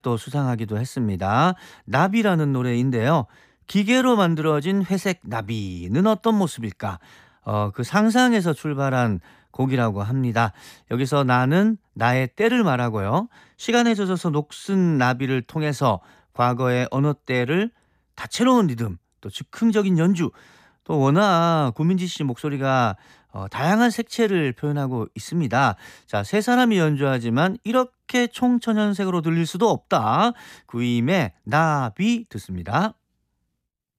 또 수상하기도 했습니다. 나비라는 노래인데요. 기계로 만들어진 회색 나비는 어떤 모습일까? 그 상상에서 출발한 곡이라고 합니다. 여기서 나는 나의 때를 말하고요. 시간에 젖어서 녹슨 나비를 통해서 과거의 어느 때를 다채로운 리듬, 또 즉흥적인 연주, 또 워낙 구민지 씨 목소리가 다양한 색채를 표현하고 있습니다. 자, 세 사람이 연주하지만 이렇게 총천연색으로 들릴 수도 없다. 구임의 나비 듣습니다.